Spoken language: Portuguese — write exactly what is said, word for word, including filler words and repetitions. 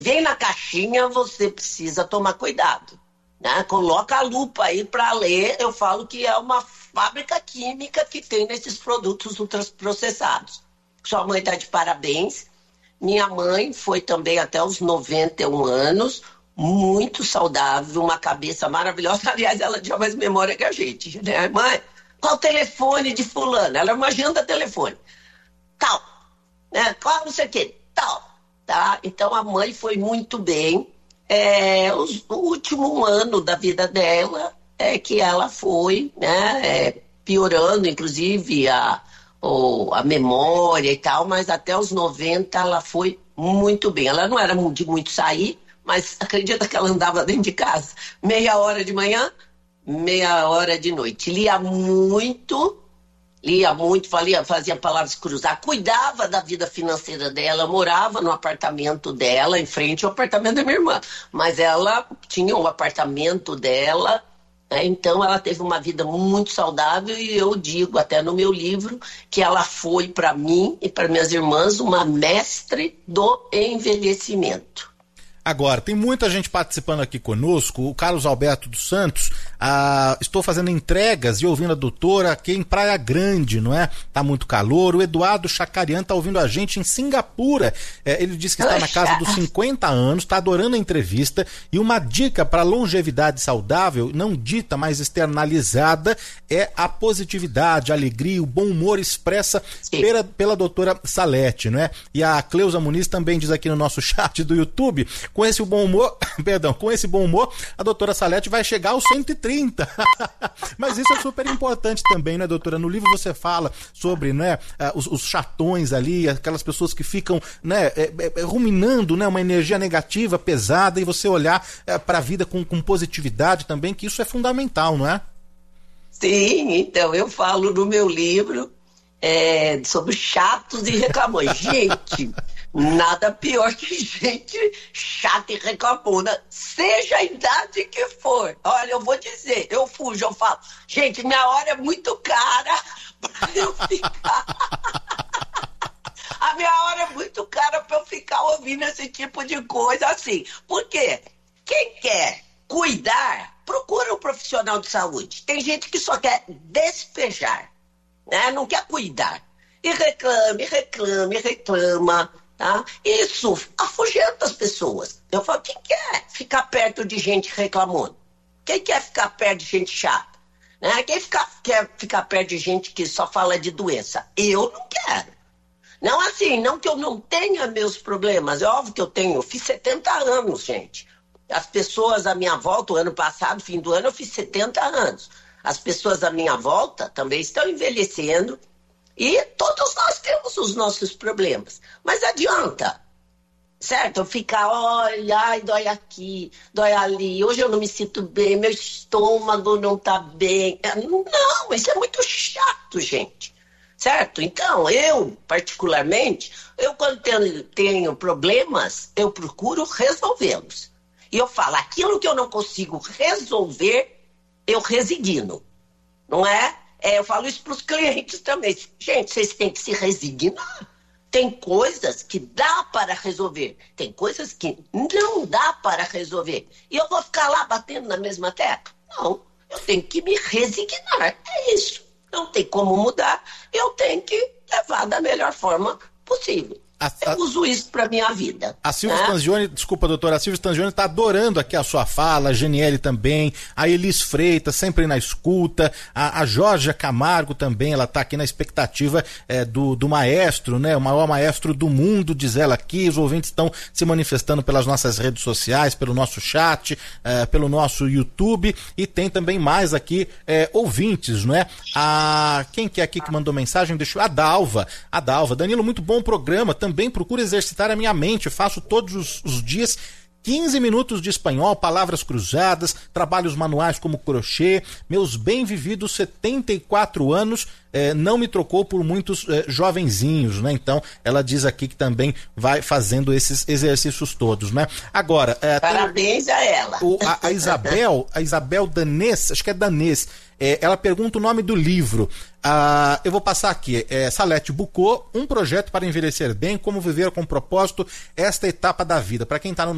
vem na caixinha, você precisa tomar cuidado, né? Coloca a lupa aí para ler. Eu falo que é uma fábrica química que tem nesses produtos ultraprocessados. Sua mãe está de parabéns. Minha mãe foi também até os noventa e um anos, muito saudável, uma cabeça maravilhosa. Aliás, ela tinha mais memória que a gente, né? Mãe, qual o telefone de fulano? Ela é uma agenda telefone. Tal, né? Qual não sei o quê? Tal, tá? Então a mãe foi muito bem. É, os, o último ano da vida dela é que ela foi, né, é, piorando, inclusive, a, o, a memória e tal, mas até os noventa ela foi muito bem. Ela não era de muito sair, mas acredita que ela andava dentro de casa meia hora de manhã, meia hora de noite. Lia muito, lia muito, fazia, fazia palavras cruzadas, cuidava da vida financeira dela, morava no apartamento dela, em frente ao apartamento da minha irmã, mas ela tinha o apartamento dela, né? Então ela teve uma vida muito saudável e eu digo até no meu livro que ela foi para mim e para minhas irmãs uma mestre do envelhecimento. Agora, tem muita gente participando aqui conosco. O Carlos Alberto dos Santos, ah, estou fazendo entregas e ouvindo a doutora aqui em Praia Grande, não é? Tá muito calor. O Eduardo Chacarian tá ouvindo a gente em Singapura. É, ele disse que está na casa dos cinquenta anos, está adorando a entrevista. E uma dica para longevidade saudável, não dita, mas externalizada, é a positividade, a alegria, o bom humor expressa pela, pela doutora Salete, não é? E a Cleusa Muniz também diz aqui no nosso chat do YouTube: com esse bom humor, perdão, com esse bom humor, a doutora Salete vai chegar aos cento e trinta. Mas isso é super importante também, né, doutora? No livro você fala sobre, né, os, os chatões ali, aquelas pessoas que ficam, né, é, é, ruminando, né, uma energia negativa, pesada, e você olhar é, para a vida com, com positividade também, que isso é fundamental, não é? Sim, então eu falo no meu livro é, sobre chatos e reclamões. Gente, nada pior que gente chata e reclamona, seja a idade que for. Olha, eu vou dizer, eu fujo, eu falo, gente, minha hora é muito cara pra eu ficar. A minha hora é muito cara pra eu ficar ouvindo esse tipo de coisa assim. Por quê? Quem quer cuidar, procura um profissional de saúde. Tem gente que só quer despejar, né? Não quer cuidar. E reclame, reclame, reclama. Tá? Isso afugenta as pessoas. Eu falo, quem quer ficar perto de gente reclamando? Quem quer ficar perto de gente chata? Né? Quem ficar, quer ficar perto de gente que só fala de doença? Eu não quero. Não assim, não que eu não tenha meus problemas. É óbvio que eu tenho. Eu fiz setenta anos, gente. As pessoas à minha volta, o ano passado, fim do ano, eu fiz setenta anos. As pessoas à minha volta também estão envelhecendo. E todos nós temos os nossos problemas. Mas adianta, certo? Eu ficar, olha, ai, dói aqui, dói ali. Hoje eu não me sinto bem, meu estômago não tá bem. Não, isso é muito chato, gente. Certo? Então, eu, particularmente, eu quando tenho, tenho problemas, eu procuro resolvê-los. E eu falo, aquilo que eu não consigo resolver, eu resigno. Não é? É, eu falo isso para os clientes também. Gente, vocês têm que se resignar. Tem coisas que dá para resolver. Tem coisas que não dá para resolver. E eu vou ficar lá batendo na mesma tecla? Não. Eu tenho que me resignar. É isso. Não tem como mudar. Eu tenho que levar da melhor forma possível. A, a, eu uso isso para minha vida. A Silvia né? Stanzioni, desculpa, doutora, a Silvia Stanzioni está adorando aqui a sua fala, a Geniele também, a Elis Freitas sempre na escuta, a, a Jorge Camargo também, ela está aqui na expectativa é, do, do maestro, né, o maior maestro do mundo, diz ela aqui. Os ouvintes estão se manifestando pelas nossas redes sociais, pelo nosso chat, é, pelo nosso YouTube, e tem também mais aqui é, ouvintes, não é? A, quem que é aqui que mandou mensagem? Deixa eu, a Dalva, a Dalva, Danilo, muito bom programa, também Também procuro exercitar a minha mente, faço todos os, os dias quinze minutos de espanhol, palavras cruzadas, trabalhos manuais como crochê. Meus bem vividos setenta e quatro anos eh, não me trocou por muitos eh, jovenzinhos, né? Então ela diz aqui que também vai fazendo esses exercícios todos, né? Agora, eh, parabéns tem, a ela. O, a, a Isabel, a Isabel Danês, acho que é Danês. É, ela pergunta o nome do livro. Ah, eu vou passar aqui. É, Salete Bucô, um projeto para envelhecer bem, como viver com propósito esta etapa da vida. Para quem está no